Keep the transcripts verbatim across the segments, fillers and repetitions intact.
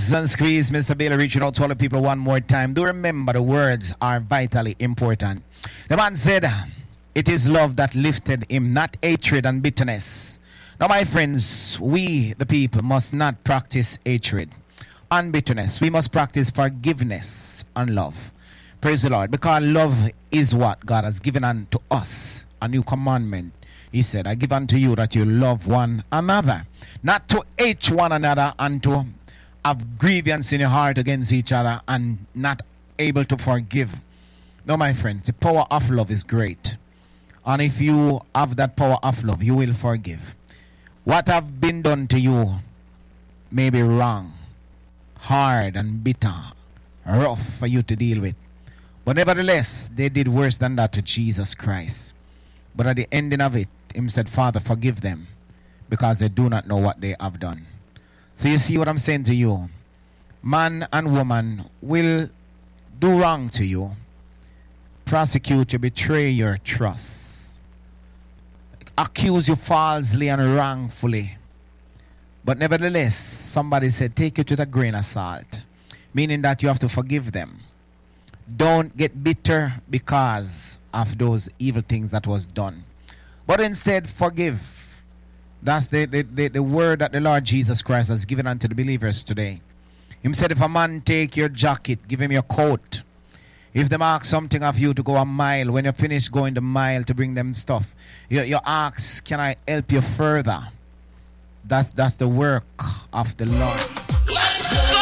Squeeze and squeeze, Mister Bailey reaching out to all the people one more time. Do remember the words are vitally important. The man said, it is love that lifted him, not hatred and bitterness. Now, my friends, we, the people, must not practice hatred and bitterness. We must practice forgiveness and love. Praise the Lord. Because love is what God has given unto us. A new commandment. He said, I give unto you that you love one another. Not to hate one another and to have grievance in your heart against each other and not able to forgive. No, my friends, the power of love is great. And if you have that power of love, you will forgive. What have been done to you may be wrong, hard and bitter, rough for you to deal with. But nevertheless, they did worse than that to Jesus Christ. But at the ending of it, him said, Father, forgive them, because they do not know what they have done. So you see what I'm saying to you? Man and woman will do wrong to you, prosecute you, betray your trust, accuse you falsely and wrongfully. But nevertheless, somebody said, take it with a grain of salt, meaning that you have to forgive them. Don't get bitter because of those evil things that was done, but instead forgive. That's the, the, the, the word that the Lord Jesus Christ has given unto the believers today. He said, if a man take your jacket, give him your coat. If they ask something of you to go a mile, when you finish going the mile to bring them stuff, you, you ask, can I help you further? That's, that's the work of the Lord. Let's go!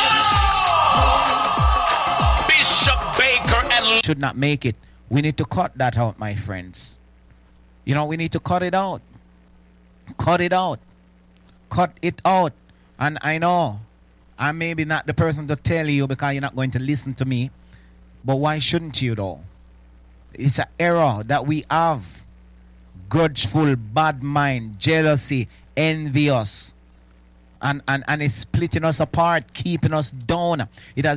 Bishop Baker and... Should not make it. We need to cut that out, my friends. You know, we need to cut it out. Cut it out. Cut it out. And I know I'm maybe not the person to tell you because you're not going to listen to me. But why shouldn't you though? It's an error that we have. Grudgeful, bad mind, jealousy, envious. And, and, and it's splitting us apart, keeping us down. It has